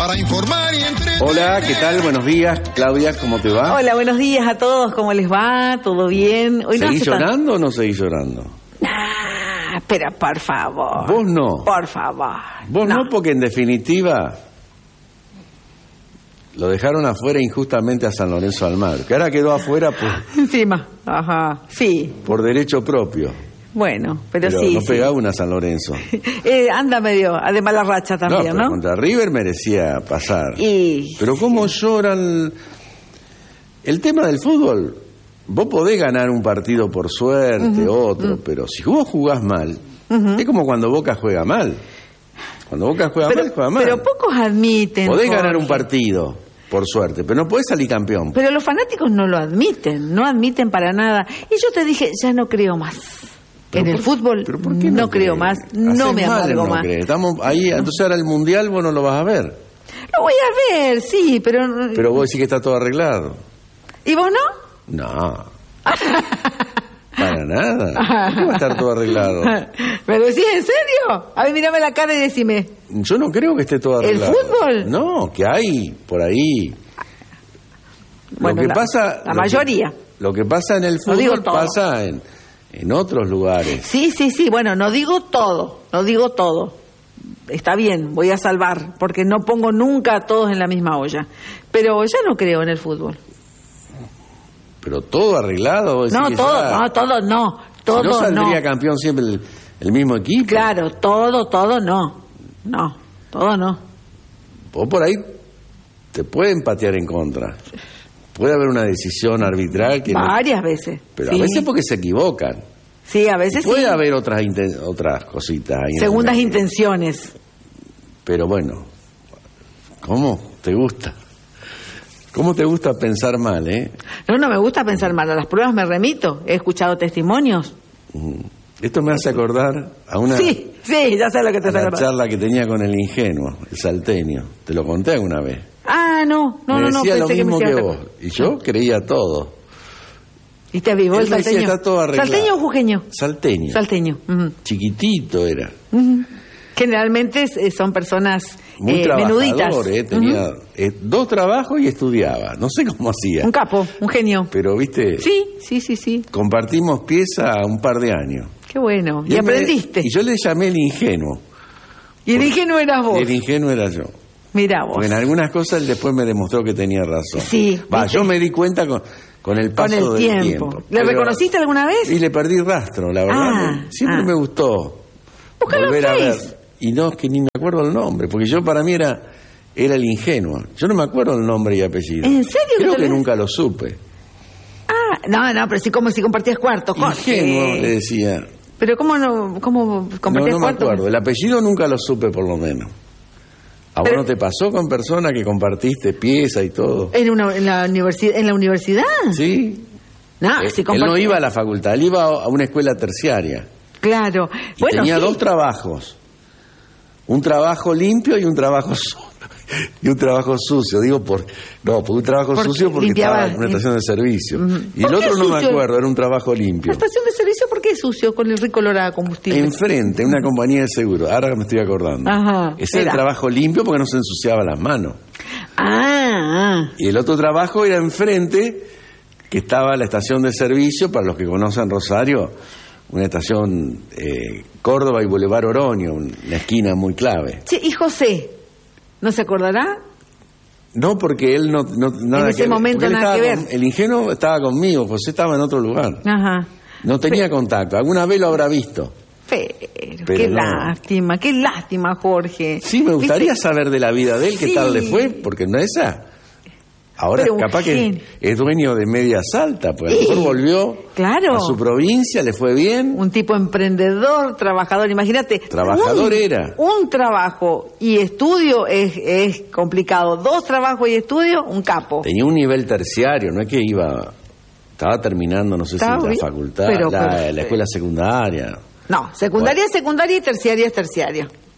para informar y entretener. Hola, ¿qué tal? Buenos días, Claudia, ¿cómo te va? Hola, buenos días a todos, ¿cómo les va? ¿Todo bien? Hoy ¿Seguís llorando o no seguís llorando? Pero por favor. Vos no. Por favor. Vos no, porque en definitiva lo dejaron afuera injustamente a San Lorenzo Almagro, que ahora quedó afuera Encima, ajá, sí. por derecho propio. Bueno, pero Pero sí. no sí. pegaba una San Lorenzo. Anda medio, de mala racha también, pero ¿no? contra River merecía pasar. Y... Pero cómo lloran. El tema del fútbol, vos podés ganar un partido por suerte, otro, pero si vos jugás mal, es como cuando Boca juega mal. Cuando Boca juega mal. Pero pocos admiten. Podés Jorge. ganar un partido, por suerte, pero no podés salir campeón. Pero los fanáticos no lo admiten, no admiten para nada. Y yo te dije, ya no creo más. En el fútbol ¿Pero por qué no creo crees? más, no me amargo no más. crees. Estamos ahí, entonces ahora el Mundial vos no lo vas a ver. Lo voy a ver, sí, pero... Pero vos decís que está todo arreglado. ¿Y vos no? No. Para nada. ¿Por qué va a estar todo arreglado? ¿Me lo decís en serio? A ver, mírame la cara y decime. Yo no creo que esté todo ¿El arreglado. fútbol? No, que hay por ahí. Bueno, la mayoría. Lo que pasa en el No digo fútbol todo. pasa en otros lugares. Sí, bueno, no digo todo. Está bien, voy a salvar, porque no pongo nunca a todos en la misma olla. Pero ya no creo en el fútbol. Pero todo arreglado. vos decís No, que todo, ya- no, todo no. Todo si no saldría no. campeón siempre el mismo equipo. Claro, todo no. No, todo no. Vos por ahí te pueden patear en contra. Puede haber una decisión arbitral que no- Varias veces. pero sí. a veces porque se equivocan. Sí, a veces Puede sí. haber otras cositas ahí en el Segundas medio. intenciones. Pero bueno, ¿cómo te gusta? ¿Cómo te gusta pensar mal, No me gusta pensar mal. A las pruebas me remito. He escuchado testimonios. Esto me hace acordar a una Sí, ya sé lo que te a hace la acordar. charla que tenía con el ingenuo, el salteño. Te lo conté alguna vez. Ah, no, me decía lo pensé mismo me que ibas a vos. Y yo creía todo. ¿Y te avivó el Él me decía, salteño? está todo arreglado. ¿Salteño o jujeño? Salteño. Salteño. Ujú. Chiquitito era. Generalmente son personas Muy menuditas. trabajador, tenía 2 trabajos y estudiaba. No sé cómo hacía. Un capo, un genio. Pero, viste, Sí. compartimos pieza un par de años. Qué bueno. Y él me- aprendiste. y yo le llamé el ingenuo. Y el ingenuo eras vos. Y el ingenuo era yo. Mirá vos. Porque en algunas cosas él después me demostró que tenía razón. Sí, ¿viste? Yo me di cuenta con el paso Con el del tiempo. ¿Le Pero- reconociste alguna vez? Y le perdí rastro, la verdad. Siempre me gustó Búscalo volver en a Face. ver. Y no, es que ni me acuerdo el nombre, porque yo para mí era el ingenuo. Yo no me acuerdo el nombre y apellido. ¿En serio que Creo te que lo- nunca lo supe. No, pero sí como si compartías cuarto, Jorge. Ingenuo, le decía. Pero ¿cómo compartías No me cuarto? acuerdo. El apellido nunca lo supe, por lo menos. ¿A vos Pero- no te pasó con personas que compartiste pieza y todo? ¿En la universidad? Sí. No, Él sí no compartí- iba a la facultad, él iba a una escuela terciaria. Claro. Y Bueno, tenía sí. 2 trabajos. Un trabajo limpio y un trabajo sucio. Digo, porque un trabajo Porque sucio porque limpiaba- estaba en una estación de servicio. Y ¿Por el qué otro no me sucio? acuerdo, era un trabajo limpio. ¿La estación de servicio por qué es sucio con el rico olor a combustible? Enfrente, una compañía de seguro. Ahora me estoy acordando. Ajá, Ese era el era. trabajo limpio porque no se ensuciaba las manos. Ah. Y el otro trabajo era enfrente, que estaba la estación de servicio, para los que conocen Rosario, una estación Córdoba y Boulevard Oroño, una esquina muy clave. Che, ¿y José? ¿No se acordará? No, porque él no nada En ese que ver, momento porque él nada estaba que ver. el ingenuo estaba conmigo, José estaba en otro lugar. Ajá. No tenía contacto, alguna vez lo habrá visto. Pero Pero qué no. lástima, Jorge. Sí, me gustaría ¿Viste? saber de la vida de él, qué Sí. tal le fue, porque no es esa. Ahora Pero un capaz que genio. es dueño de Media Salta, pues a lo Sí, mejor volvió claro. a su provincia, le fue bien. Un tipo emprendedor, trabajador, imagínate. Trabajador era. Un trabajo y estudio es complicado. 2 trabajos y estudio, un capo. Tenía un nivel terciario, no es que estaba terminando, no sé Estaba si la bien, facultad, pero la escuela secundaria. No, secundaria es secundaria y terciaria es terciario.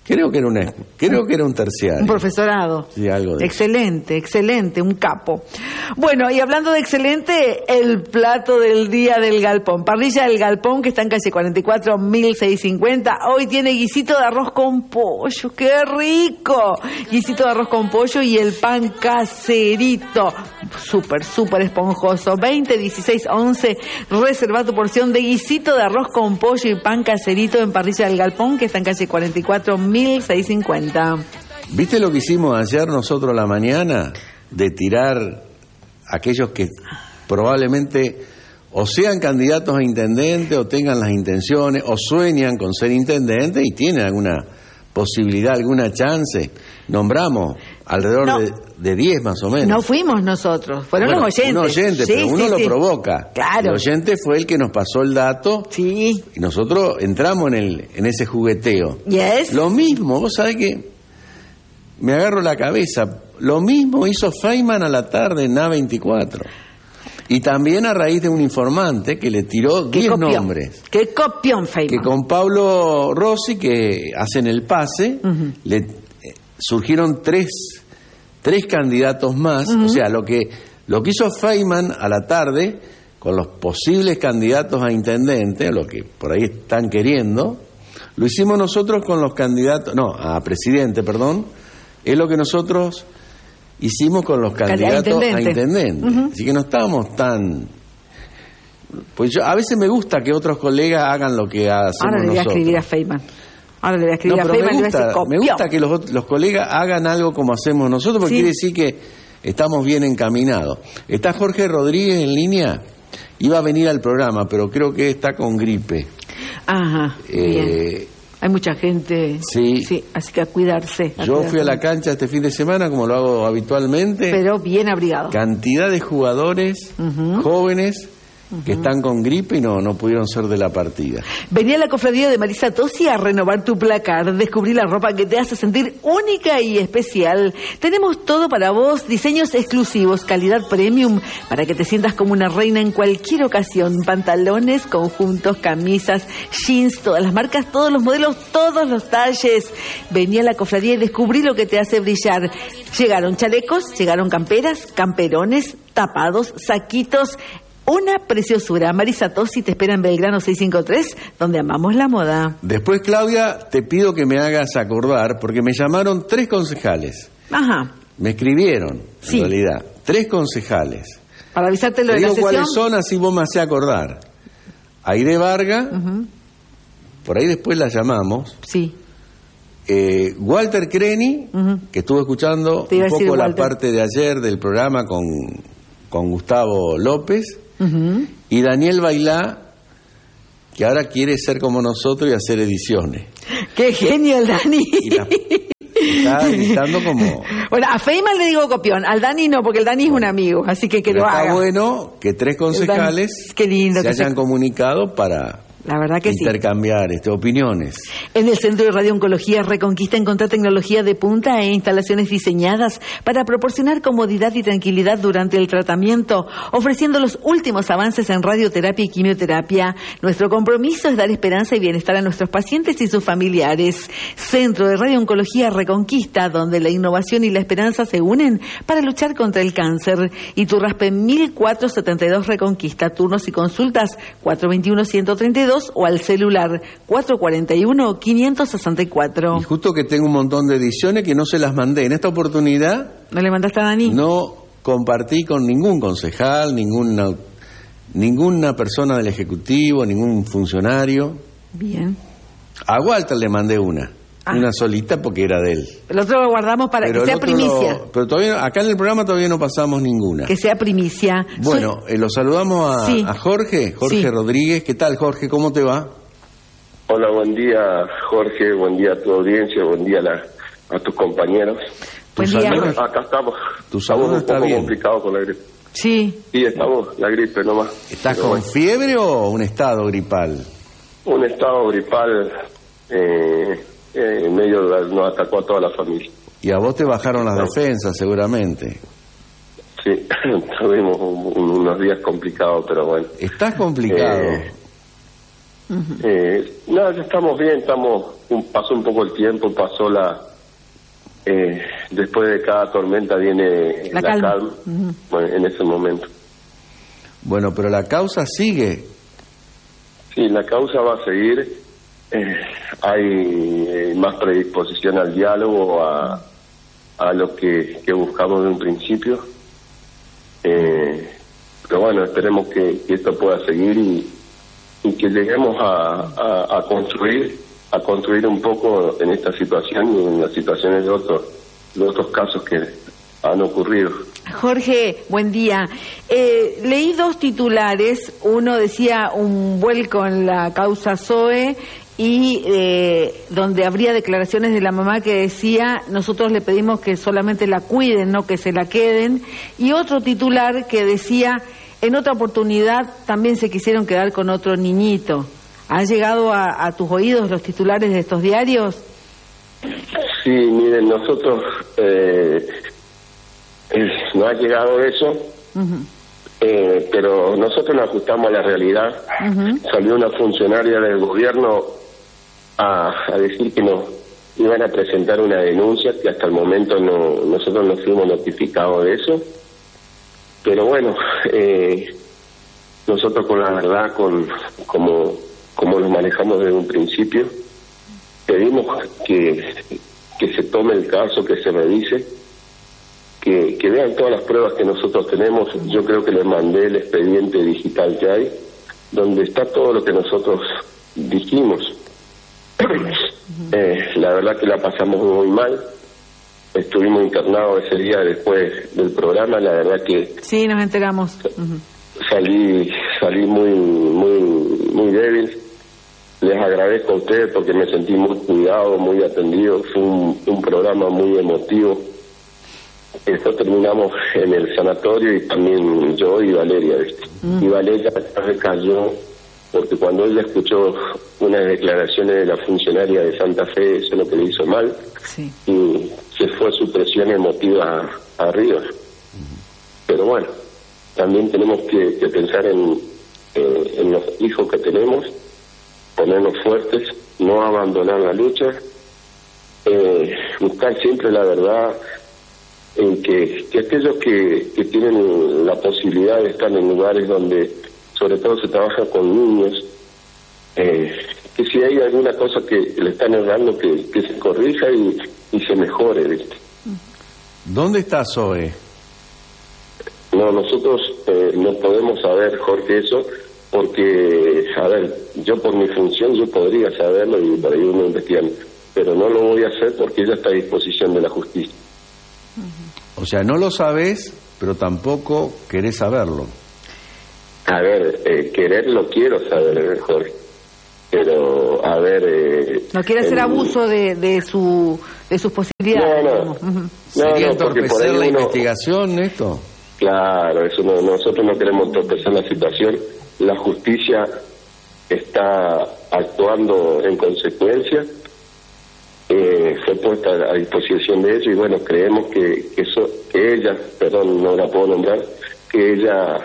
Creo que era un terciario. Un profesorado. Sí, algo de excelente, un capo. Bueno, y hablando de excelente, el plato del día del Galpón. Parrilla del Galpón, que está en calle 44, 1650. Hoy tiene guisito de arroz con pollo. ¡Qué rico! Guisito de arroz con pollo y el pan caserito. Súper esponjoso. 20, 16, 11. Reserva tu porción de guisito de arroz con pollo y pan caserito en Parrilla del Galpón, que está en calle 44, 1650. ¿Viste lo que hicimos ayer nosotros la mañana? De tirar aquellos que probablemente o sean candidatos a intendente o tengan las intenciones o sueñan con ser intendente y tienen alguna posibilidad, alguna chance. Nombramos alrededor de 10 más o menos. No fuimos nosotros, fueron los oyentes. Un oyente, sí, pero uno lo provoca. Claro. El oyente fue el que nos pasó el dato. Sí. Y nosotros entramos en ese jugueteo. Yes. Lo mismo, vos sabés que me agarro la cabeza. Lo mismo hizo Feynman a la tarde en A24. Y también a raíz de un informante que le tiró 10 nombres. ¡Qué copión, Feynman! Que con Pablo Rossi, que hacen el pase, le surgieron tres candidatos más. O sea, lo que hizo Feynman a la tarde con los posibles candidatos a intendente, lo que por ahí están queriendo, lo hicimos nosotros con los candidatos, a presidente, perdón, es lo que nosotros hicimos con los candidatos a intendente. Así que no estábamos tan... Pues yo a veces me gusta que otros colegas hagan lo que hacemos nosotros. Ahora le voy a escribir a Feynman. Me gusta que los colegas hagan algo como hacemos nosotros, porque quiere decir que estamos bien encaminados. Está Jorge Rodríguez en línea, iba a venir al programa, pero creo que está con gripe. Ajá, bien. Hay mucha gente, sí, así que a cuidarse. Yo fui a la cancha este fin de semana, como lo hago habitualmente. Pero bien abrigado. Cantidad de jugadores jóvenes que están con gripe y no pudieron ser de la partida. Vení a la cofradía de Marisa Tosi a renovar tu placar, descubrí la ropa que te hace sentir única y especial. Tenemos todo para vos, diseños exclusivos, calidad premium, para que te sientas como una reina en cualquier ocasión. Pantalones, conjuntos, camisas, jeans, todas las marcas, todos los modelos, todos los talles. Vení a la cofradía y descubrí lo que te hace brillar. Llegaron chalecos, llegaron camperas, camperones, tapados, saquitos. Una preciosura. Marisa Tosi te espera en Belgrano 653, donde amamos la moda. Después, Claudia, te pido que me hagas acordar, porque me llamaron 3 concejales. Ajá. Me escribieron, en realidad, 3 concejales. Para avisarte lo de la sesión. Te digo cuáles son, así vos me hacés acordar. Aire Varga, por ahí después la llamamos. Sí. Walter Creni, que estuvo escuchando un poco la parte de ayer del programa con Gustavo López. Y Daniel Bailá, que ahora quiere ser como nosotros y hacer ediciones. ¡Qué genio el Dani! Está gritando como... Bueno, a Feynman le digo copión, al Dani no, porque el Dani es un amigo, así que lo haga. Está bueno que 3 concejales se hayan comunicado para... La verdad que intercambiar opiniones. En el Centro de Radiooncología Reconquista encontrá tecnología de punta e instalaciones diseñadas para proporcionar comodidad y tranquilidad durante el tratamiento, ofreciendo los últimos avances en radioterapia y quimioterapia. Nuestro compromiso es dar esperanza y bienestar a nuestros pacientes y sus familiares. Centro de Radiooncología Reconquista, donde la innovación y la esperanza se unen para luchar contra el cáncer. Iturraspe 1472 Reconquista. Turnos y consultas 421-132 o al celular 441-564. Y justo que tengo un montón de ediciones que no se las mandé. En esta oportunidad... ¿No le mandaste a Dani? No compartí con ningún concejal, ninguna persona del Ejecutivo, ningún funcionario. Bien. A Walter le mandé una solita porque era de él. El otro lo guardamos para que sea primicia. Pero todavía, acá en el programa todavía no pasamos ninguna. Que sea primicia. Bueno, lo saludamos a Jorge Rodríguez. ¿Qué tal, Jorge? ¿Cómo te va? Hola, buen día, Jorge. Buen día a tu audiencia. Buen día a tus compañeros. Buen día. Acá estamos. Tu salud está bien. Un poco complicado con la gripe. Sí. Sí, estamos, la gripe nomás. ¿Estás con fiebre o un estado gripal? Un estado gripal... en medio nos atacó a toda la familia. Y a vos te bajaron las defensas, seguramente. Sí, tuvimos unos días complicados, pero bueno. ¿Estás complicado? No, ya estamos bien, pasó un poco el tiempo, pasó después de cada tormenta viene la calma. Bueno, en ese momento. Bueno, pero la causa sigue. Sí, la causa va a seguir. Hay más predisposición al diálogo, a lo que buscamos de un principio. Pero bueno, esperemos que esto pueda seguir y que lleguemos a construir un poco en esta situación y en las situaciones de otros casos que han ocurrido. Jorge, buen día. Leí 2 titulares. Uno decía un vuelco en la causa Zoe y donde habría declaraciones de la mamá que decía: nosotros le pedimos que solamente la cuiden, no que se la queden. Y otro titular que decía: en otra oportunidad también se quisieron quedar con otro niñito. ¿Han llegado a tus oídos los titulares de estos diarios? Sí, miren, nosotros no ha llegado eso, pero nosotros nos ajustamos a la realidad. Salió una funcionaria del gobierno a decir que nos iban a presentar una denuncia, que hasta el momento nosotros no fuimos notificados de eso. Pero bueno, nosotros con la verdad, como lo manejamos desde un principio, pedimos que se tome el caso, que se revise, que vean todas las pruebas que nosotros tenemos. Yo creo que les mandé el expediente digital que hay, donde está todo lo que nosotros dijimos. La verdad que la pasamos muy mal. Estuvimos internados ese día después del programa. La verdad que sí, nos enteramos. Salí muy débil. Les agradezco a ustedes porque me sentí muy cuidado, muy atendido. Fue un programa muy emotivo. Esto terminamos en el sanatorio y también yo y Valeria, ¿viste? Y Valeria recayó porque cuando ella escuchó unas declaraciones de la funcionaria de Santa Fe, eso es lo que le hizo mal, y se fue su presión emotiva arriba. Pero bueno, también tenemos que pensar en los hijos que tenemos, ponernos fuertes, no abandonar la lucha, buscar siempre la verdad, en que aquellos que tienen la posibilidad de estar en lugares donde sobre todo se trabaja con niños, que si hay alguna cosa que le están errando, que se corrija y se mejore, ¿viste? ¿Dónde está Zoe? No, nosotros no podemos saber, Jorge, eso, porque, a ver, yo por mi función yo podría saberlo y por ahí uno investiga, pero no lo voy a hacer porque ella está a disposición de la justicia. O sea, no lo sabes, pero tampoco querés saberlo. A ver, querer lo quiero saber, Jorge, pero a ver... no quiere hacer abuso de sus posibilidades. No. ¿Sería entorpecer la investigación esto? Claro, eso no, nosotros no queremos entorpecer la situación. La justicia está actuando en consecuencia. Fue puesta a disposición de ellos y bueno, creemos que ella, perdón, no la puedo nombrar, que ella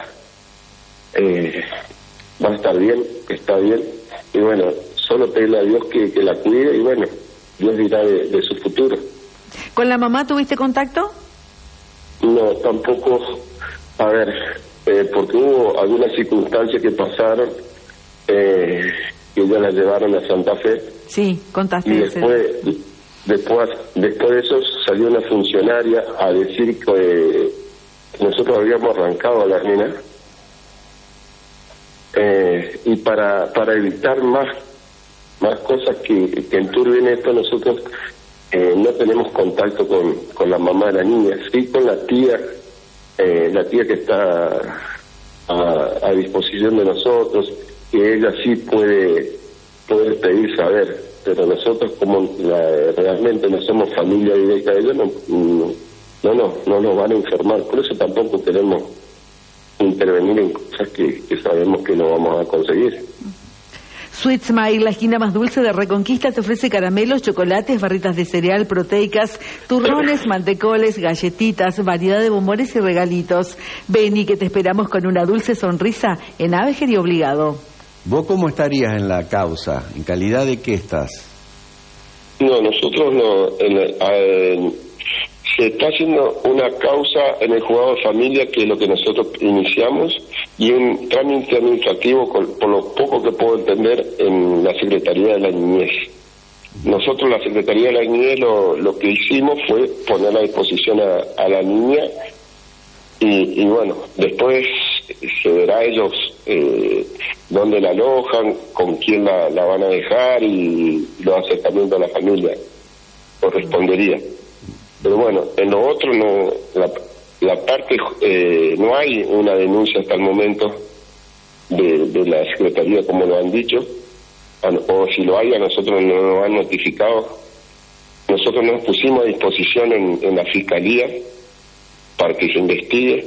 va a estar bien, está bien, y bueno, solo pedirle a Dios que la cuide y bueno, Dios dirá de su futuro. ¿Con la mamá tuviste contacto? No, tampoco, a ver, porque hubo algunas circunstancias que pasaron, que ya la llevaron a Santa Fe. Sí, contaste. Y después de eso salió una funcionaria a decir que nosotros habíamos arrancado a la nena, y para evitar más cosas que enturbien esto, nosotros no tenemos contacto con la mamá de la niña, sí con la tía que está a disposición de nosotros, que ella sí puede pedir saber, pero nosotros como realmente no somos familia directa de ella, no nos van a informar, por eso tampoco queremos intervenir en cosas que sabemos que no vamos a conseguir. Sweet Smile, la esquina más dulce de Reconquista, te ofrece caramelos, chocolates, barritas de cereal proteicas, turrones, mantecoles, galletitas, variedad de bombones y regalitos. Ven y que te esperamos con una dulce sonrisa en Avejer y Obligado. ¿Vos cómo estarías en la causa? ¿En calidad de qué estás? No, nosotros no. Se está haciendo una causa en el juzgado de familia, que es lo que nosotros iniciamos, y un trámite administrativo, por lo poco que puedo entender, en la Secretaría de la Niñez. Nosotros, la Secretaría de la Niñez, lo que hicimos fue poner a disposición a la niña, y bueno, después se verá ellos dónde la alojan, con quién la van a dejar, y los acercamientos a la familia correspondería. Pero bueno, en lo otro no, la parte, no hay una denuncia hasta el momento de la Secretaría, como lo han dicho, o si lo hay, a nosotros no nos han notificado. Nosotros nos pusimos a disposición en la Fiscalía para que se investigue,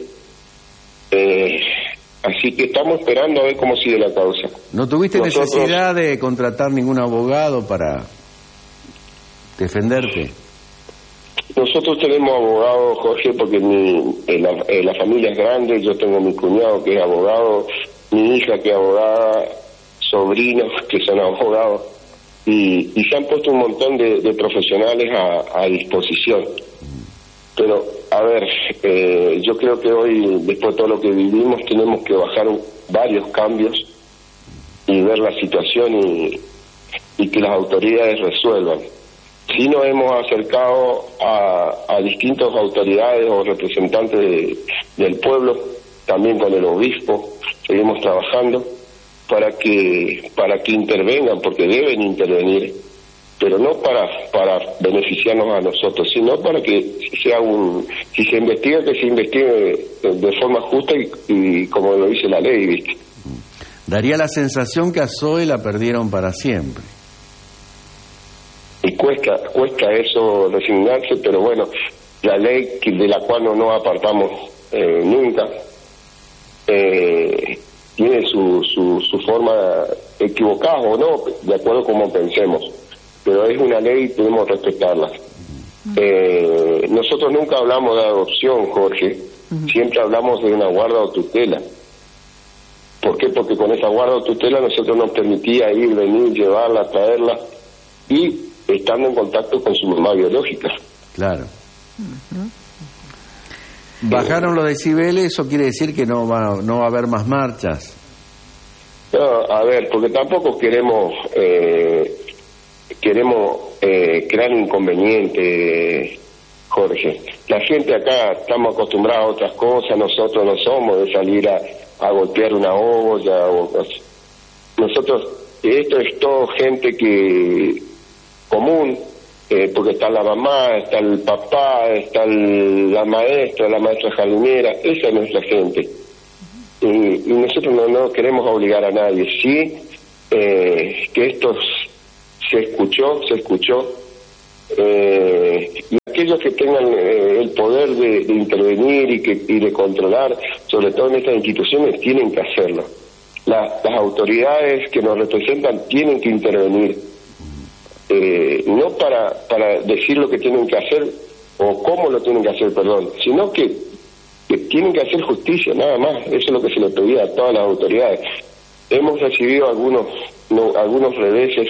así que estamos esperando a ver cómo sigue la causa. ¿No tuviste necesidad de contratar ningún abogado para defenderte? Nosotros tenemos abogados, Jorge, porque la familia es grande. Yo tengo mi cuñado que es abogado, mi hija que es abogada, sobrinos que son abogados, y se han puesto un montón de profesionales a disposición. Pero, a ver, yo creo que hoy, después de todo lo que vivimos, tenemos que bajar varios cambios y ver la situación y que las autoridades resuelvan. Sí nos hemos acercado a distintas autoridades o representantes del pueblo, también con el obispo, seguimos trabajando para que intervengan, porque deben intervenir, pero no para beneficiarnos a nosotros, sino para que sea si se investiga, que se investigue de forma justa y como lo dice la ley, ¿viste? Daría la sensación que a Zoe la perdieron para siempre. Y cuesta eso resignarse, pero bueno, la ley de la cual no nos apartamos nunca, tiene su forma equivocada o no, de acuerdo a como pensemos, pero es una ley y debemos respetarla. Nosotros nunca hablamos de adopción, Jorge, siempre hablamos de una guarda o tutela. ¿Por qué? Porque con esa guarda o tutela nosotros nos permitía ir, venir, llevarla, traerla, y estando en contacto con su mamá biológica. Claro. ¿Bajaron los decibeles? ¿Eso quiere decir que no va a haber más marchas? No, a ver, porque tampoco queremos crear inconvenientes, Jorge. La gente acá estamos acostumbrados a otras cosas, nosotros no somos de salir a golpear una olla o cosas. Nosotros, esto es todo gente común, porque está la mamá, está el papá, está la maestra jardinera, esa es nuestra gente. Y nosotros no queremos obligar a nadie. Sí, que esto se escuchó, y aquellos que tengan el poder de intervenir y de controlar, sobre todo en estas instituciones, tienen que hacerlo. Las autoridades que nos representan tienen que intervenir, no para decir lo que tienen que hacer o cómo lo tienen que hacer, sino que tienen que hacer justicia, nada más. Eso es lo que se le pedía a todas las autoridades. Hemos recibido algunos reveses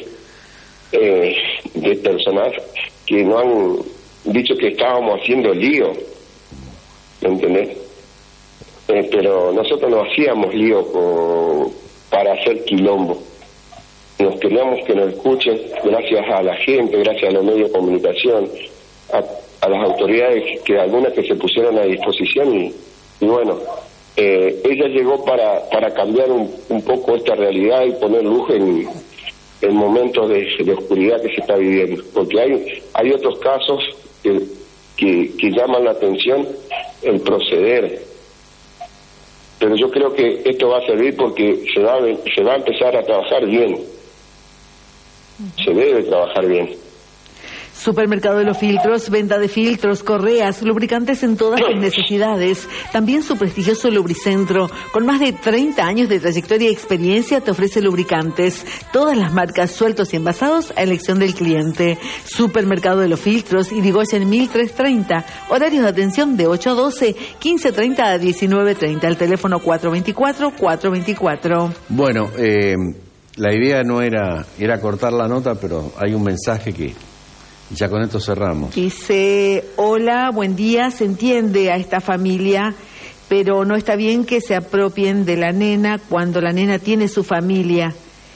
de personas que nos han dicho que estábamos haciendo lío, ¿me entendés? Pero nosotros no hacíamos lío para hacer quilombo. Nos queríamos que nos escuchen, gracias a la gente, gracias a los medios de comunicación, a las autoridades, que algunas que se pusieron a disposición, y bueno, ella llegó para cambiar un poco esta realidad y poner luz en momentos de oscuridad que se está viviendo, porque hay otros casos que llaman la atención el proceder, pero yo creo que esto va a servir porque se va a empezar a trabajar bien, se debe trabajar bien. Supermercado de los Filtros, venta de filtros, correas, lubricantes en todas las necesidades. También su prestigioso Lubricentro, con más de 30 años de trayectoria y experiencia, te ofrece lubricantes. Todas las marcas, sueltos y envasados a elección del cliente. Supermercado de los Filtros, Irigoyen 1330. Horarios de atención de 8 a 12, 15:30 a 19:30. El teléfono 424-424. Bueno, la idea no era cortar la nota, pero hay un mensaje que ya con esto cerramos. Dice: hola, buen día, se entiende a esta familia, pero no está bien que se apropien de la nena cuando la nena tiene su familia.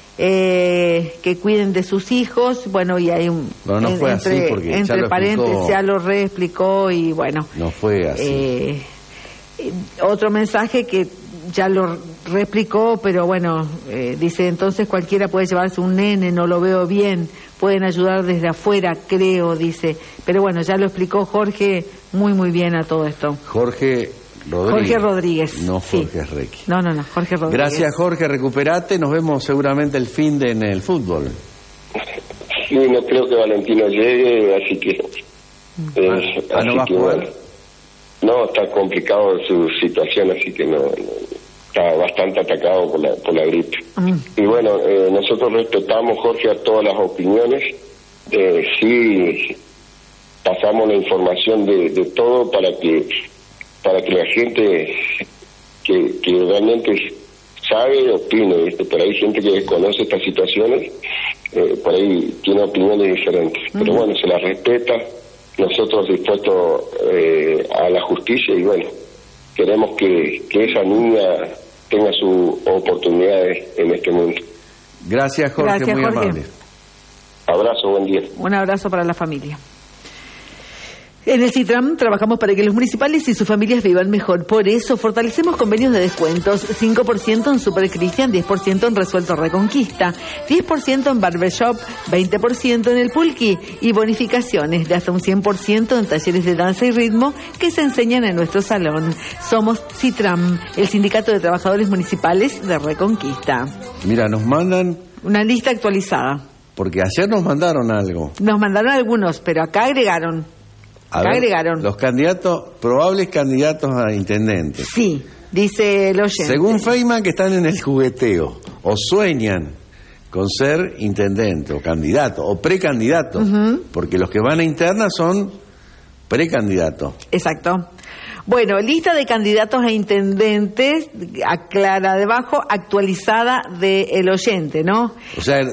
Que cuiden de sus hijos, bueno, y hay un... No fue así, porque entre paréntesis ya lo reexplicó y bueno... No fue así. Otro mensaje que ya lo reexplicó, pero bueno, dice: entonces cualquiera puede llevarse un nene, no lo veo bien, pueden ayudar desde afuera, creo, dice. Pero bueno, ya lo explicó Jorge muy bien a todo esto. Jorge Rodríguez. No Jorge Requi. No, Jorge Rodríguez. Gracias, Jorge, recuperate. Nos vemos seguramente el fin de en el fútbol. Sí, no creo que Valentino llegue, así que... ¿no va a jugar? Bueno, no, está complicado su situación, así que no está bastante atacado por la gripe. Y bueno, nosotros respetamos, Jorge, a todas las opiniones. Sí, pasamos la información de todo para que la gente que realmente sabe opine, ¿viste? Por ahí gente que desconoce estas situaciones, por ahí tiene opiniones diferentes. Pero bueno, se las respeta, nosotros dispuestos a la justicia, y bueno, queremos que esa niña tenga sus oportunidades en este mundo. Gracias, Jorge. Gracias, muy Jorge. amable. Abrazo, buen día. Un abrazo para la familia. En el Citram trabajamos para que los municipales y sus familias vivan mejor. Por eso fortalecemos convenios de descuentos: 5% en Super Cristian, 10% en Resuelto Reconquista, 10% en Barbershop, 20% en el Pulqui y bonificaciones de hasta un 100% en talleres de danza y ritmo que se enseñan en nuestro salón. Somos Citram, el Sindicato de Trabajadores Municipales de Reconquista. Mira, nos mandan... Una lista actualizada. Porque ayer nos mandaron algo. Nos mandaron algunos, pero acá agregaron. Agregaron los probables candidatos a intendentes. Sí, dice el oyente. Según Feynman, que están en el jugueteo o sueñan con ser intendente o candidato o precandidato, porque los que van a interna son precandidatos. Exacto. Bueno, lista de candidatos a intendentes, aclara debajo, actualizada del oyente, ¿no? O sea,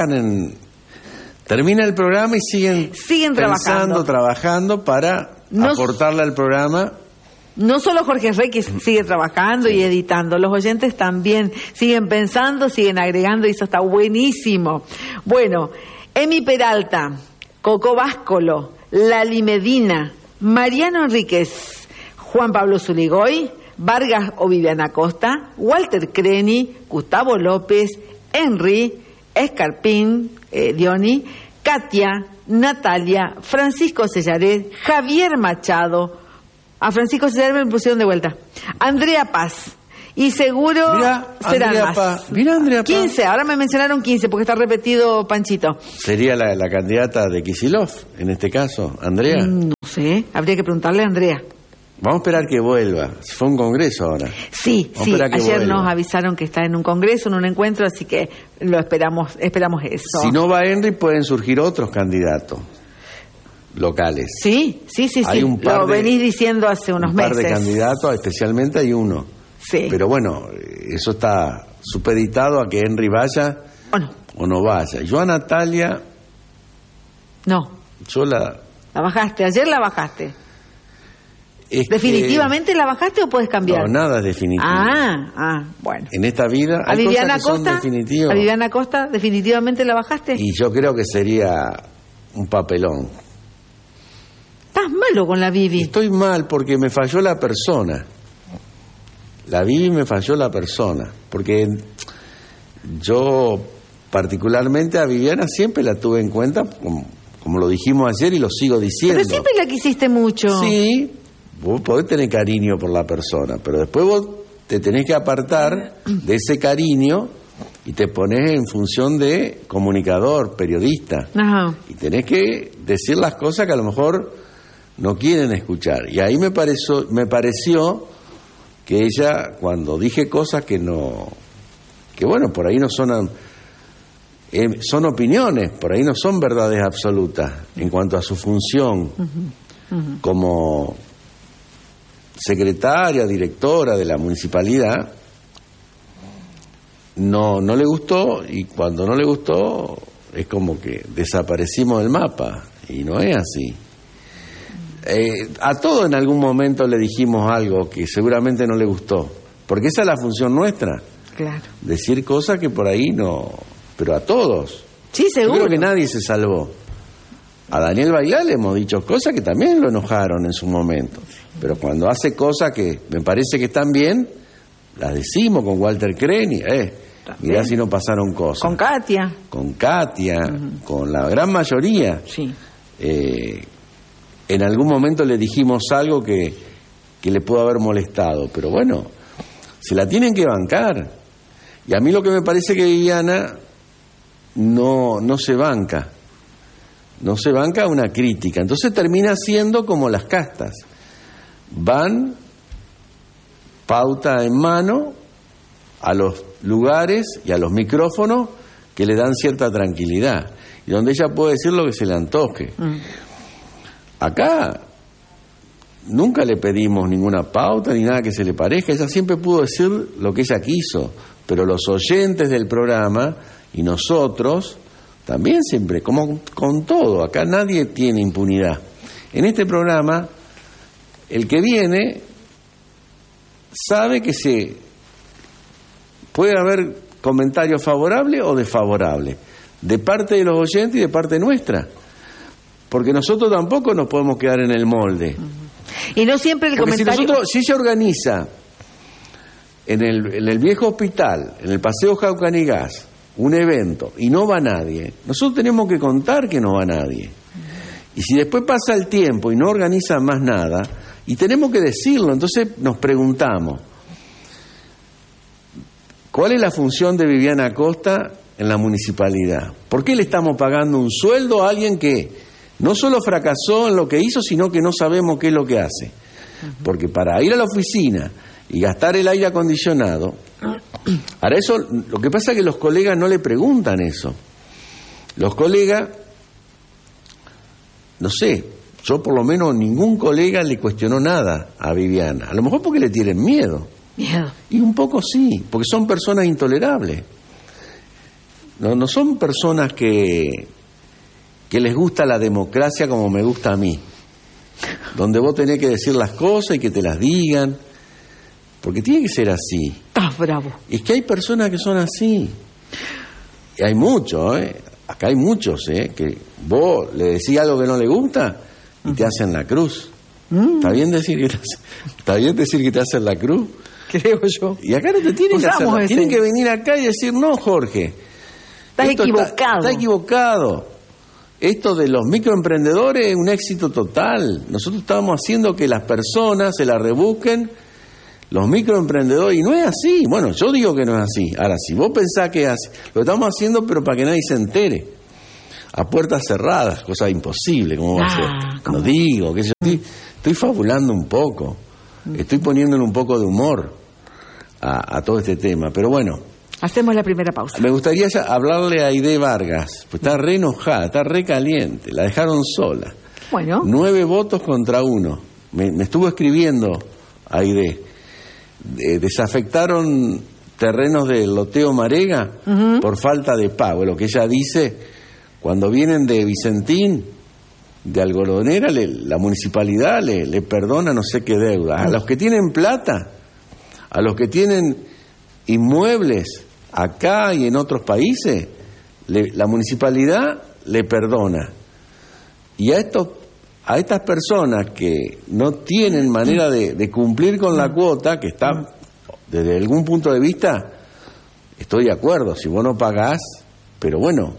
termina el programa y siguen trabajando para aportarle al programa. No solo Jorge Requi sigue trabajando y editando, los oyentes también siguen pensando, siguen agregando, y eso está buenísimo. Bueno, Emi Peralta, Coco Báscolo, Lali Medina, Mariano Enríquez, Juan Pablo Zuligoy, Vargas o Viviana Costa, Walter Creni, Gustavo López, Henry, Escarpín, Diony, Katia, Natalia, Francisco Sellaret, Javier Machado. A Francisco Sellaret me pusieron de vuelta. Andrea Paz. Y seguro serán más. Mira, Andrea Paz. 15, ahora me mencionaron 15 porque está repetido Panchito. ¿Sería la candidata de Kicillof, en este caso, Andrea? No sé, habría que preguntarle a Andrea. Vamos a esperar que vuelva. Fue un congreso ahora. Sí, ayer nos avisaron que está en un congreso, en un encuentro, así que lo esperamos eso. Si no va Henry, pueden surgir otros candidatos locales. Sí. Hay un par lo venís diciendo hace unos meses. Un par de candidatos, especialmente hay uno. Sí. Pero bueno, eso está supeditado a que Henry vaya o no vaya. Yo a Natalia... No. Yo la bajaste, ayer la bajaste. ¿Definitivamente la bajaste o puedes cambiar? No, nada es definitivo. Bueno. En esta vida hay Viviana cosas que Costa, son definitivas. ¿A Viviana Costa definitivamente la bajaste? Y yo creo que sería un papelón. Estás malo con la Vivi. Estoy mal porque me falló la persona. La Vivi me falló la persona. Porque yo particularmente a Viviana siempre la tuve en cuenta, como lo dijimos ayer y lo sigo diciendo. Pero siempre la quisiste mucho. Sí. Vos podés tener cariño por la persona, pero después vos te tenés que apartar de ese cariño y te pones en función de comunicador, periodista. Ajá. Y tenés que decir las cosas que a lo mejor no quieren escuchar. Y ahí me pareció que ella, cuando dije cosas que bueno, por ahí no son opiniones, por ahí no son verdades absolutas en cuanto a su función como secretaria, directora de la municipalidad, no le gustó, y cuando no le gustó es como que desaparecimos del mapa, y no es así. A todos en algún momento le dijimos algo que seguramente no le gustó, porque esa es la función nuestra. Claro. Decir cosas que por ahí no, pero a todos. Sí, seguro. Yo creo que nadie se salvó. A Daniel Bailá le hemos dicho cosas que también lo enojaron en su momento, pero cuando hace cosas que me parece que están bien, las decimos. Con Walter Creni, mirá si no pasaron cosas. Con Katia. Con Katia, con la gran mayoría. Sí. En algún momento le dijimos algo que le pudo haber molestado, pero bueno, se la tienen que bancar. Y a mí lo que me parece que Viviana no se banca. No se banca una crítica. Entonces termina siendo como las castas. Van, pauta en mano, a los lugares y a los micrófonos que le dan cierta tranquilidad. Y donde ella puede decir lo que se le antoje. Acá nunca le pedimos ninguna pauta ni nada que se le parezca. Ella siempre pudo decir lo que ella quiso. Pero los oyentes del programa y nosotros también siempre, como con todo, acá nadie tiene impunidad. En este programa, el que viene sabe que puede haber comentarios favorables o desfavorables, de parte de los oyentes y de parte nuestra. Porque nosotros tampoco nos podemos quedar en el molde. Y no siempre el porque comentario... si ella organiza en el viejo hospital, en el Paseo Jaucanigás, un evento y no va nadie, nosotros tenemos que contar que no va nadie. Y si después pasa el tiempo y no organiza más nada, y tenemos que decirlo, entonces nos preguntamos, ¿cuál es la función de Viviana Acosta en la municipalidad? ¿Por qué le estamos pagando un sueldo a alguien que no solo fracasó en lo que hizo, sino que no sabemos qué es lo que hace? Porque para ir a la oficina y gastar el aire acondicionado, ahora eso, lo que pasa es que los colegas no le preguntan eso. Los colegas, no sé, yo por lo menos ningún colega le cuestionó nada a Viviana. A lo mejor porque le tienen miedo. Miedo. Y un poco sí, porque son personas intolerables. No son personas que les gusta la democracia como me gusta a mí, donde vos tenés que decir las cosas y que te las digan, porque tiene que ser así. Estás bravo. Es que hay personas que son así. Y hay muchos, acá hay muchos, que vos le decís algo que no le gusta y te hacen la cruz. ¿Está bien decir que te hacen la cruz? Creo yo. Y acá no te tienen que hacer. Tienen que venir acá y decir, no, Jorge, estás equivocado. Está equivocado. Esto de los microemprendedores es un éxito total. Nosotros estamos haciendo que las personas se la rebusquen, los microemprendedores, y no es así. Bueno, yo digo que no es así. Ahora, si vos pensás que es así, lo estamos haciendo pero para que nadie se entere, a puertas cerradas, cosa imposible. ¿Cómo va a ser? No digo, que yo estoy fabulando un poco, estoy poniéndole un poco de humor a todo este tema, pero bueno. Hacemos la primera pausa. Me gustaría hablarle a Aide Vargas, pues está re enojada, está re caliente, la dejaron sola. Bueno. 9 votos contra 1. Me estuvo escribiendo Aide. Desafectaron terrenos del Loteo Marega por falta de pago. Lo que ella dice, cuando vienen de Vicentín, de Algodonera, la municipalidad le perdona no sé qué deuda. A los que tienen plata, a los que tienen inmuebles acá y en otros países, la municipalidad le perdona. Y a estas personas que no tienen manera de cumplir con la cuota, que está, desde algún punto de vista, estoy de acuerdo, si vos no pagás, pero bueno,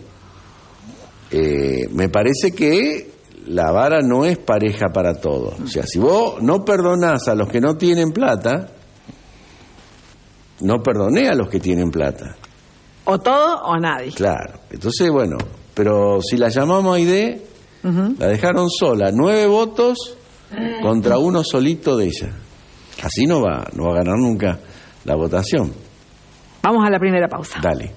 me parece que la vara no es pareja para todos. O sea, si vos no perdonás a los que no tienen plata, no perdoné a los que tienen plata. O todo o nadie. Claro. Entonces, bueno, pero si la llamamos Aide, la dejaron sola. 9 votos contra 1 solito de ella. Así no va a ganar nunca la votación. Vamos a la primera pausa. Dale.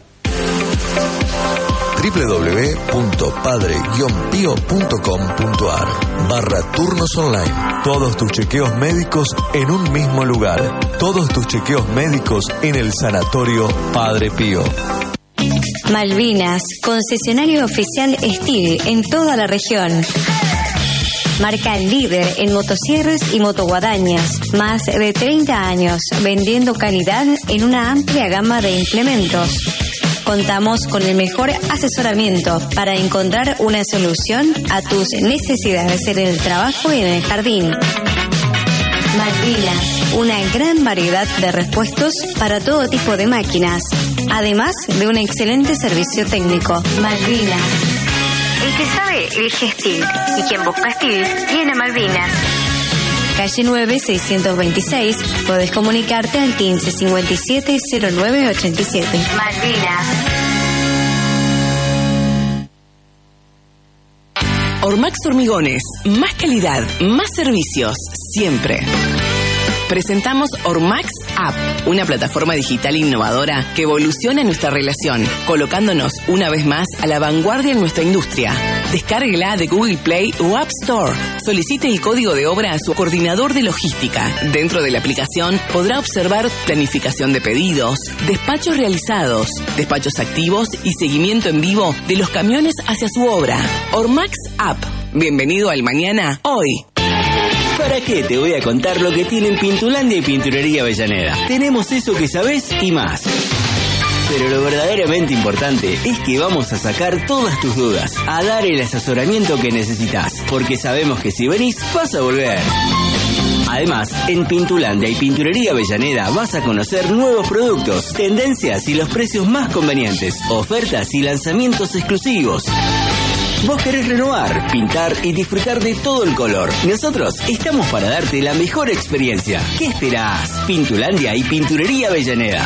www.padre-pio.com.ar/turnos online. Todos tus chequeos médicos en un mismo lugar. Todos tus chequeos médicos en el Sanatorio Padre Pío. Malvinas, concesionario oficial Steel en toda la región. Marca líder en motosierras y motoguadañas. Más de 30 años vendiendo calidad en una amplia gama de implementos. Contamos con el mejor asesoramiento para encontrar una solución a tus necesidades en el trabajo y en el jardín. Malvinas, una gran variedad de repuestos para todo tipo de máquinas, además de un excelente servicio técnico. Malvinas. El que sabe elige Steel y quien busca Steel viene Malvinas. Calle 9, 626. Podés comunicarte al 15 57 09 87. Malvinas. Ormax Hormigones. Más calidad, más servicios, siempre. Presentamos Ormax App, una plataforma digital innovadora que evoluciona nuestra relación, colocándonos una vez más a la vanguardia en nuestra industria. Descárguela de Google Play o App Store. Solicite el código de obra a su coordinador de logística. Dentro de la aplicación podrá observar planificación de pedidos, despachos realizados, despachos activos y seguimiento en vivo de los camiones hacia su obra. Ormax App. Bienvenido al mañana, hoy. ¿Para qué te voy a contar lo que tienen Pintulandia y Pinturería Avellaneda? Tenemos eso que sabés y más. Pero lo verdaderamente importante es que vamos a sacar todas tus dudas, a dar el asesoramiento que necesitas, porque sabemos que si venís vas a volver. Además, en Pintulandia y Pinturería Avellaneda vas a conocer nuevos productos, tendencias y los precios más convenientes, ofertas y lanzamientos exclusivos. Vos querés renovar, pintar y disfrutar de todo el color. Nosotros estamos para darte la mejor experiencia. ¿Qué esperás? Pintulandia y Pinturería Avellaneda.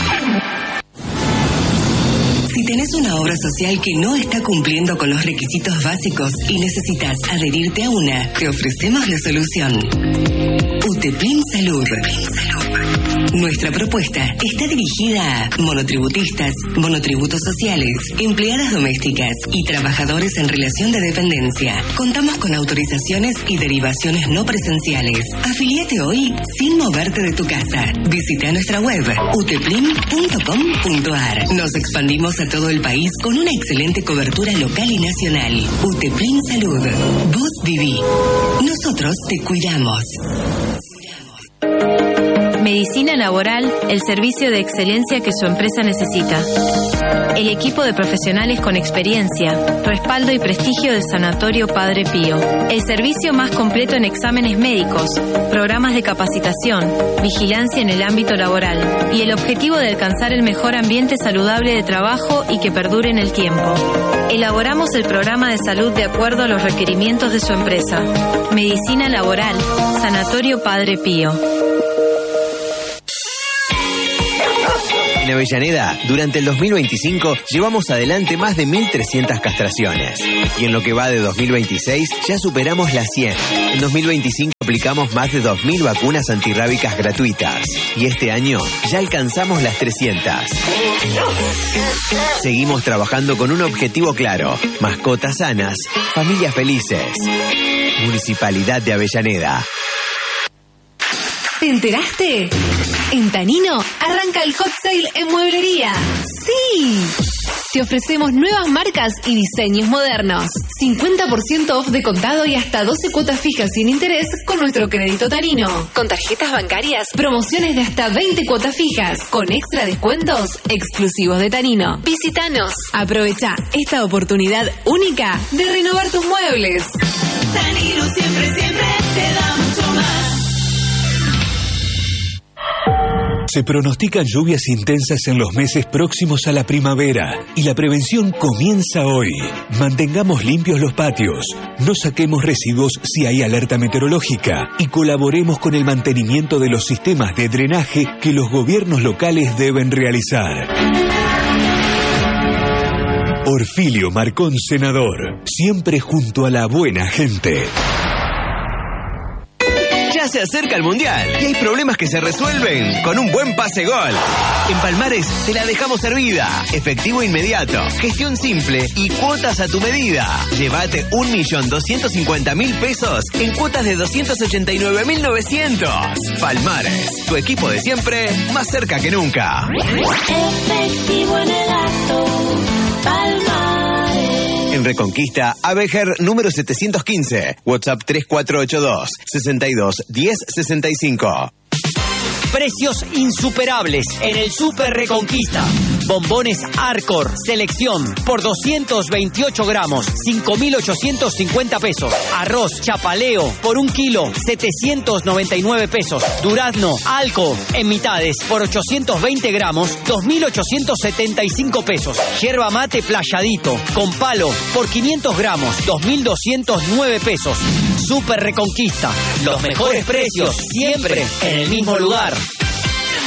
Si tenés una obra social que no está cumpliendo con los requisitos básicos y necesitas adherirte a una, te ofrecemos la solución. UTEPLIN Salud. Nuestra propuesta está dirigida a monotributistas, monotributos sociales, empleadas domésticas y trabajadores en relación de dependencia. Contamos con autorizaciones y derivaciones no presenciales. Afiliate hoy sin moverte de tu casa. Visita nuestra web uteplin.com.ar. Nos expandimos a todo el país con una excelente cobertura local y nacional. UTEPLIN Salud. Vos viví. Nosotros te cuidamos. Medicina laboral, el servicio de excelencia que su empresa necesita. El equipo de profesionales con experiencia, respaldo y prestigio del Sanatorio Padre Pío. El servicio más completo en exámenes médicos, programas de capacitación, vigilancia en el ámbito laboral y el objetivo de alcanzar el mejor ambiente saludable de trabajo y que perdure en el tiempo. Elaboramos el programa de salud de acuerdo a los requerimientos de su empresa. Medicina laboral, Sanatorio Padre Pío. En Avellaneda, durante el 2025, llevamos adelante más de 1.300 castraciones. Y en lo que va de 2026, ya superamos las 100. En 2025 aplicamos más de 2.000 vacunas antirrábicas gratuitas. Y este año ya alcanzamos las 300. Seguimos trabajando con un objetivo claro: mascotas sanas, familias felices. Municipalidad de Avellaneda. ¿Te enteraste? En Tanino arranca el hot sale en mueblería. ¡Sí! Te ofrecemos nuevas marcas y diseños modernos. 50% off de contado y hasta 12 cuotas fijas sin interés con nuestro crédito Tanino. Con tarjetas bancarias, promociones de hasta 20 cuotas fijas, con extra descuentos exclusivos de Tanino. Visítanos. Aprovecha esta oportunidad única de renovar tus muebles. Tanino siempre te da mucho más. Se pronostican lluvias intensas en los meses próximos a la primavera y la prevención comienza hoy. Mantengamos limpios los patios, no saquemos residuos si hay alerta meteorológica y colaboremos con el mantenimiento de los sistemas de drenaje que los gobiernos locales deben realizar. Orfilio Marcón, senador. Siempre junto a la buena gente. Ya se acerca el Mundial y hay problemas que se resuelven con un buen pase gol. En Palmares te la dejamos servida. Efectivo inmediato, gestión simple y cuotas a tu medida. Llévate 1.250.000 pesos en cuotas de 289.900. Palmares, tu equipo de siempre, más cerca que nunca. Efectivo en el acto, Palmares. En Reconquista, Abejer número 715, WhatsApp 3482 62 10 65. Precios insuperables en el Super Reconquista. Bombones Arcor, selección, por 228 gramos, 5.850 pesos. Arroz Chapaleo, por 1 kilo, 799 pesos. Durazno Alco, en mitades, por 820 gramos, 2.875 pesos. Yerba mate Playadito, con palo, por 500 gramos, 2.209 pesos. Super Reconquista, los mejores precios, siempre en el mismo lugar.